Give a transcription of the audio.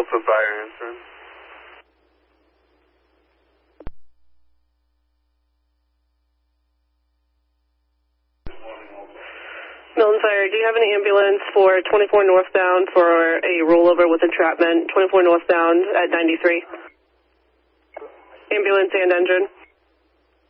Delta Fire answering. Milton Fire, do you have an ambulance for 24 northbound for a rollover with entrapment, 24 northbound at 93? Ambulance and engine.